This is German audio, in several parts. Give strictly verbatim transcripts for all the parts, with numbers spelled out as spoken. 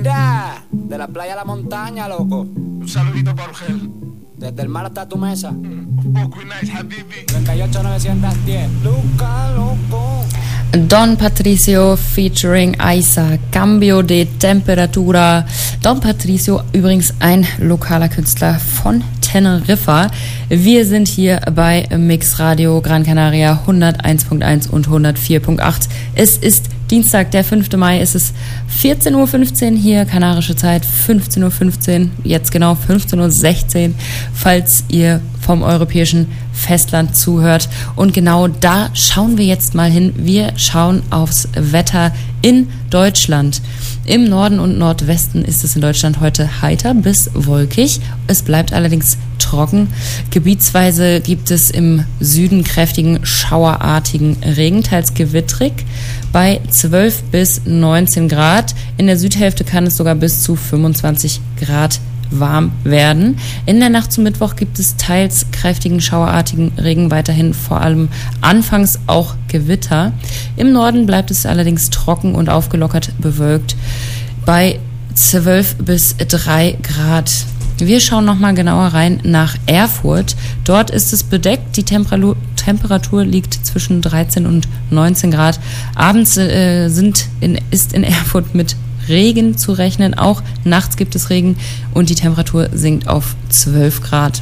Mira, de la playa a la montaña, loco. Un saludito para Urgel. Desde el mar hasta tu mesa. Poco y nice, habibi. treinta y ocho novecientos diez. Luca, loco. Don Patricio featuring Aisa, Cambio de Temperatura. Don Patricio, übrigens ein lokaler Künstler von Teneriffa. Wir sind hier bei Mix Radio Gran Canaria hunderteins Komma eins und hundertvier Komma acht. Es ist Dienstag, der fünfte Mai, es ist vierzehn Uhr fünfzehn hier, kanarische Zeit, fünfzehn Uhr fünfzehn, jetzt genau fünfzehn Uhr sechzehn, falls ihr vom europäischen Festland zuhört. Und genau da schauen wir jetzt mal hin. Wir schauen aufs Wetter in Deutschland. Im Norden und Nordwesten ist es in Deutschland heute heiter bis wolkig. Es bleibt allerdings trocken. Gebietsweise gibt es im Süden kräftigen, schauerartigen Regen, teils gewittrig, bei zwölf bis neunzehn Grad. In der Südhälfte kann es sogar bis zu fünfundzwanzig Grad warm werden. In der Nacht zum Mittwoch gibt es teils kräftigen, schauerartigen Regen, weiterhin vor allem anfangs auch Gewitter. Im Norden bleibt es allerdings trocken und aufgelockert bewölkt bei zwölf bis drei Grad. Wir schauen nochmal genauer rein nach Erfurt. Dort ist es bedeckt. Die Temperatur, Temperatur liegt zwischen dreizehn und neunzehn Grad. Abends äh, sind in, ist in Erfurt mit Regen zu rechnen. Auch nachts gibt es Regen und die Temperatur sinkt auf zwölf Grad.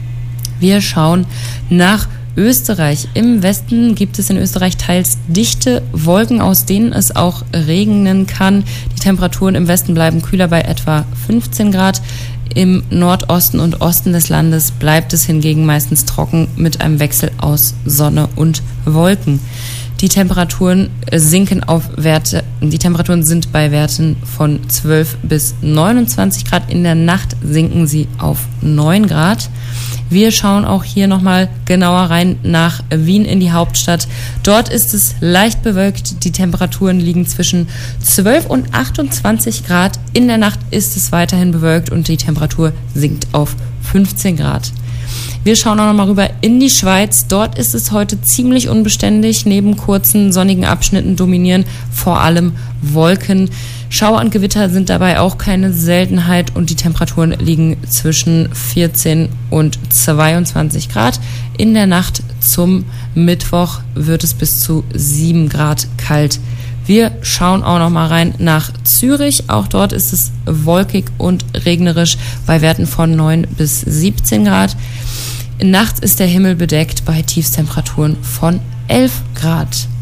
Wir schauen nach Österreich. Im Westen gibt es in Österreich teils dichte Wolken, aus denen es auch regnen kann. Die Temperaturen im Westen bleiben kühler bei etwa fünfzehn Grad. Im Nordosten und Osten des Landes bleibt es hingegen meistens trocken mit einem Wechsel aus Sonne und Wolken. Die Temperaturen sinken auf Werte, die Temperaturen sind bei Werten von zwölf bis neunundzwanzig Grad. In der Nacht sinken sie auf neun Grad. Wir schauen auch hier nochmal genauer rein nach Wien in die Hauptstadt. Dort ist es leicht bewölkt. Die Temperaturen liegen zwischen zwölf und achtundzwanzig Grad. In der Nacht ist es weiterhin bewölkt und die Temperatur sinkt auf fünfzehn Grad. Wir schauen auch nochmal rüber in die Schweiz. Dort ist es heute ziemlich unbeständig. Neben kurzen sonnigen Abschnitten dominieren vor allem Wolken. Schauer und Gewitter sind dabei auch keine Seltenheit und die Temperaturen liegen zwischen vierzehn und zweiundzwanzig Grad. In der Nacht zum Mittwoch wird es bis zu sieben Grad kalt. Wir schauen auch noch mal rein nach Zürich. Auch dort ist es wolkig und regnerisch bei Werten von neun bis siebzehn Grad. Nachts ist der Himmel bedeckt bei Tiefstemperaturen von elf Grad.